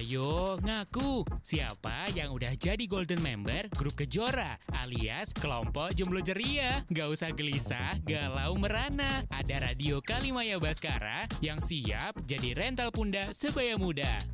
Ayo, ngaku. Siapa yang udah jadi golden member grup Kejora alias kelompok jomblo ceria? Gak usah gelisah, galau merana. Ada Radio Kalimaya Baskara yang siap jadi rental punda sebaya muda.